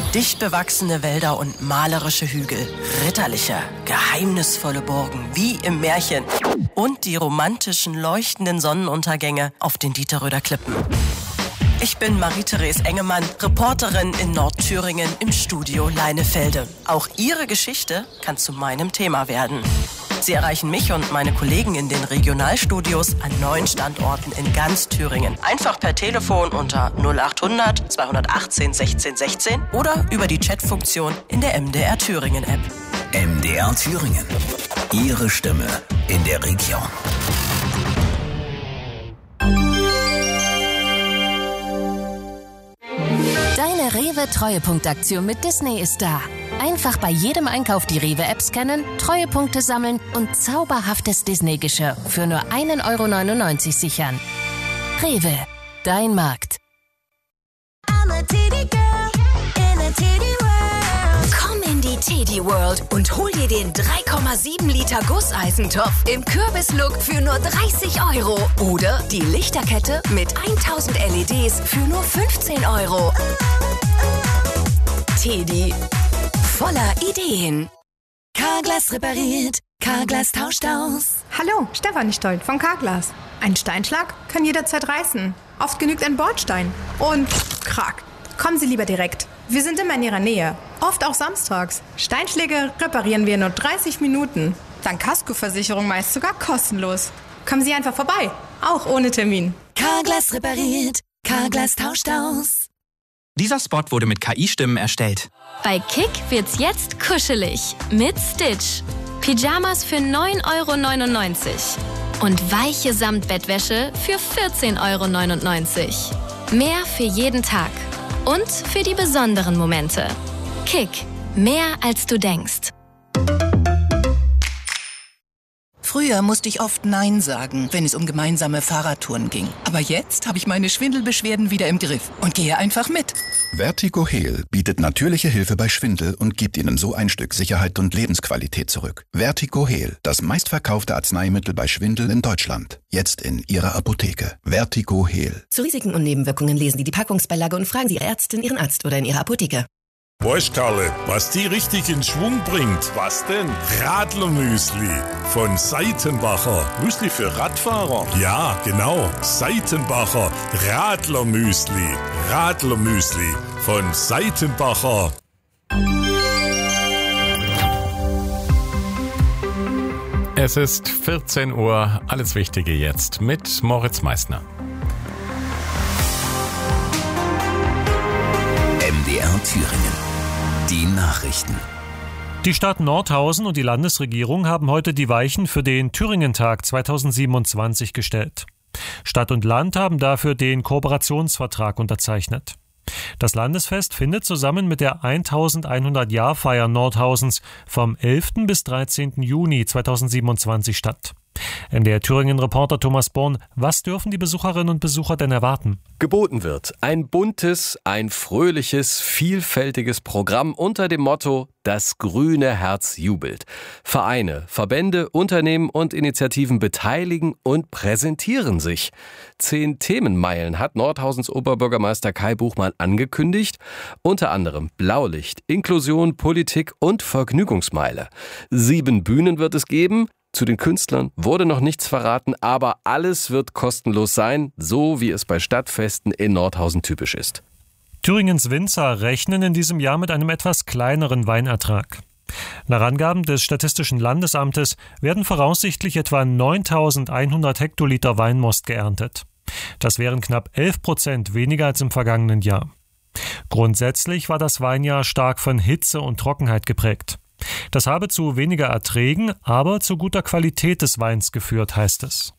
Dicht bewachsene Wälder und malerische Hügel, ritterliche, geheimnisvolle Burgen, wie im Märchen. Und die romantischen, leuchtenden Sonnenuntergänge auf den Dieterröder Klippen. Ich bin Marie-Therese Engemann, Reporterin in Nordthüringen im Studio Leinefelde. Auch Ihre Geschichte kann zu meinem Thema werden. Sie erreichen mich und meine Kollegen in den Regionalstudios an 9 Standorten in ganz Thüringen. Einfach per Telefon unter 0800 218 16 16 oder über die Chatfunktion in der MDR Thüringen App. MDR Thüringen. Ihre Stimme in der Region. Deine Rewe-Treuepunktaktion mit Disney ist da. Einfach bei jedem Einkauf die Rewe-App scannen, Treuepunkte sammeln und zauberhaftes Disney-Geschirr für nur 1,99 € sichern. Rewe, dein Markt. Komm in die Teddy World und hol dir den 3,7 Liter Gusseisentopf im Kürbislook für nur 30 € oder die Lichterkette mit 1000 LEDs für nur 15 €. Teddy, voller Ideen. Carglass repariert, Carglass tauscht aus. Hallo, Stefanie Stolt von Carglass. Ein Steinschlag kann jederzeit reißen. Oft genügt ein Bordstein. Und krack. Kommen Sie lieber direkt. Wir sind immer in Ihrer Nähe. Oft auch samstags. Steinschläge reparieren wir in nur 30 Minuten. Dank Kaskoversicherung meist sogar kostenlos. Kommen Sie einfach vorbei. Auch ohne Termin. Carglass repariert, Carglass tauscht aus. Dieser Spot wurde mit KI-Stimmen erstellt. Bei Kick wird's jetzt kuschelig mit Stitch. Pyjamas für 9,99 € und weiche Samtbettwäsche für 14,99 €. Mehr für jeden Tag und für die besonderen Momente. Kick, mehr als du denkst. Früher musste ich oft Nein sagen, wenn es um gemeinsame Fahrradtouren ging. Aber jetzt habe ich meine Schwindelbeschwerden wieder im Griff und gehe einfach mit. Vertigo Heal bietet natürliche Hilfe bei Schwindel und gibt Ihnen so ein Stück Sicherheit und Lebensqualität zurück. Vertigo Heal, das meistverkaufte Arzneimittel bei Schwindel in Deutschland. Jetzt in Ihrer Apotheke. Vertigo Heal. Zu Risiken und Nebenwirkungen lesen Sie die Packungsbeilage und fragen Sie Ihre Ärztin, Ihren Arzt oder in Ihrer Apotheke. Weißt Karle, was die richtig in Schwung bringt? Was denn? Radlermüsli von Seitenbacher. Müsli für Radfahrer? Ja, genau. Seitenbacher Radlermüsli. Radlermüsli von Seitenbacher. Es ist 14 Uhr. Alles Wichtige jetzt mit Moritz Meissner. MDR Thüringen. Die Nachrichten. Die Stadt Nordhausen und die Landesregierung haben heute die Weichen für den Thüringentag 2027 gestellt. Stadt und Land haben dafür den Kooperationsvertrag unterzeichnet. Das Landesfest findet zusammen mit der 1100-Jahr-Feier Nordhausens vom 11. bis 13. Juni 2027 statt. MDR Thüringen-Reporter Thomas Born, was dürfen die Besucherinnen und Besucher denn erwarten? Geboten wird ein buntes, ein fröhliches, vielfältiges Programm unter dem Motto »Das grüne Herz jubelt«. Vereine, Verbände, Unternehmen und Initiativen beteiligen und präsentieren sich. 10 Themenmeilen hat Nordhausens Oberbürgermeister Kai Buchmann angekündigt. Unter anderem Blaulicht, Inklusion, Politik und Vergnügungsmeile. 7 Bühnen wird es geben. Zu den Künstlern wurde noch nichts verraten, aber alles wird kostenlos sein, so wie es bei Stadtfesten in Nordhausen typisch ist. Thüringens Winzer rechnen in diesem Jahr mit einem etwas kleineren Weinertrag. Nach Angaben des Statistischen Landesamtes werden voraussichtlich etwa 9.100 Hektoliter Weinmost geerntet. Das wären knapp 11% weniger als im vergangenen Jahr. Grundsätzlich war das Weinjahr stark von Hitze und Trockenheit geprägt. Das habe zu weniger Erträgen, aber zu guter Qualität des Weins geführt, heißt es.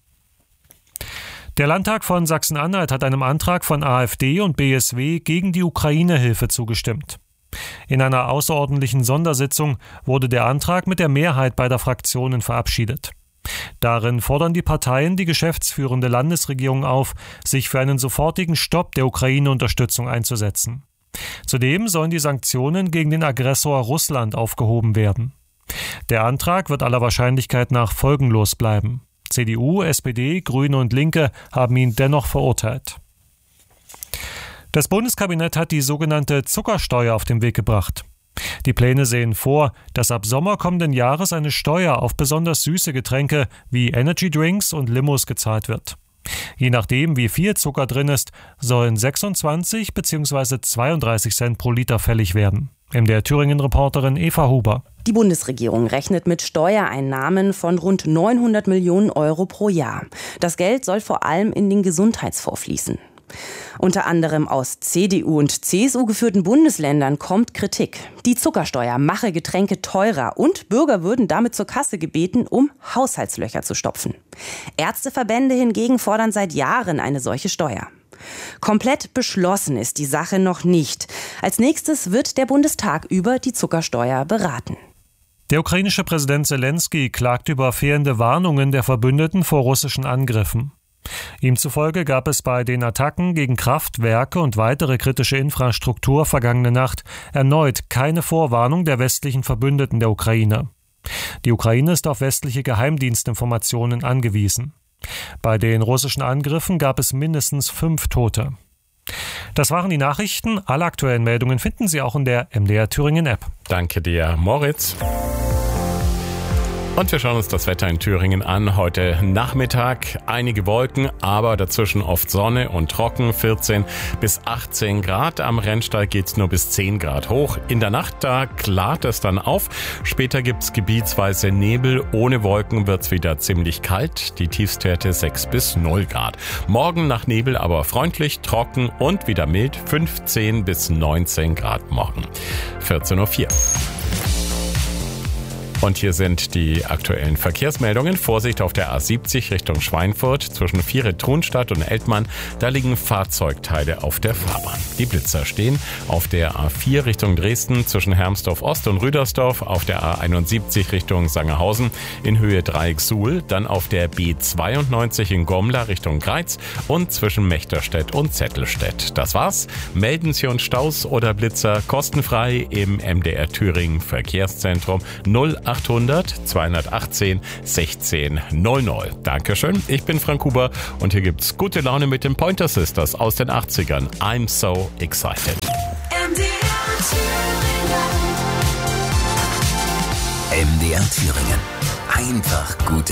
Der Landtag von Sachsen-Anhalt hat einem Antrag von AfD und BSW gegen die Ukraine-Hilfe zugestimmt. In einer außerordentlichen Sondersitzung wurde der Antrag mit der Mehrheit beider Fraktionen verabschiedet. Darin fordern die Parteien die geschäftsführende Landesregierung auf, sich für einen sofortigen Stopp der Ukraine-Unterstützung einzusetzen. Zudem sollen die Sanktionen gegen den Aggressor Russland aufgehoben werden. Der Antrag wird aller Wahrscheinlichkeit nach folgenlos bleiben. CDU, SPD, Grüne und Linke haben ihn dennoch verurteilt. Das Bundeskabinett hat die sogenannte Zuckersteuer auf den Weg gebracht. Die Pläne sehen vor, dass ab Sommer kommenden Jahres eine Steuer auf besonders süße Getränke wie Energydrinks und Limos gezahlt wird. Je nachdem, wie viel Zucker drin ist, sollen 26 bzw. 32 Cent pro Liter fällig werden. MDR Thüringen-Reporterin Eva Huber. Die Bundesregierung rechnet mit Steuereinnahmen von rund 900 Millionen Euro pro Jahr. Das Geld soll vor allem in den Gesundheitsfonds fließen. Unter anderem aus CDU und CSU geführten Bundesländern kommt Kritik. Die Zuckersteuer mache Getränke teurer und Bürger würden damit zur Kasse gebeten, um Haushaltslöcher zu stopfen. Ärzteverbände hingegen fordern seit Jahren eine solche Steuer. Komplett beschlossen ist die Sache noch nicht. Als nächstes wird der Bundestag über die Zuckersteuer beraten. Der ukrainische Präsident Zelensky klagt über fehlende Warnungen der Verbündeten vor russischen Angriffen. Ihm zufolge gab es bei den Attacken gegen Kraftwerke und weitere kritische Infrastruktur vergangene Nacht erneut keine Vorwarnung der westlichen Verbündeten der Ukraine. Die Ukraine ist auf westliche Geheimdienstinformationen angewiesen. Bei den russischen Angriffen gab es mindestens 5 Tote. Das waren die Nachrichten. Alle aktuellen Meldungen finden Sie auch in der MDR Thüringen App. Danke dir, Moritz. Und wir schauen uns das Wetter in Thüringen an. Heute Nachmittag einige Wolken, aber dazwischen oft Sonne und trocken. 14 bis 18 Grad. Am Rennsteig geht's nur bis 10 Grad hoch. In der Nacht, da klart es dann auf. Später gibt's gebietsweise Nebel. Ohne Wolken wird's wieder ziemlich kalt. Die Tiefstwerte 6 bis 0 Grad. Morgen nach Nebel aber freundlich, trocken und wieder mild. 15 bis 19 Grad morgen. 14:04 Uhr. Und hier sind die aktuellen Verkehrsmeldungen. Vorsicht auf der A70 Richtung Schweinfurt zwischen Viere-Thunstadt und Eltmann. Da liegen Fahrzeugteile auf der Fahrbahn. Die Blitzer stehen auf der A4 Richtung Dresden zwischen Hermsdorf Ost und Rüdersdorf, auf der A71 Richtung Sangerhausen in Höhe Dreieck Suhl, dann auf der B92 in Gomla Richtung Greiz und zwischen Mechterstedt und Zettelstedt. Das war's. Melden Sie uns Staus oder Blitzer kostenfrei im MDR Thüringen Verkehrszentrum 0800 218 16 00. Dankeschön, ich bin Frank Huber und hier gibt's gute Laune mit den Pointer Sisters aus den 80ern. I'm so excited. MDR Thüringen. Einfach gute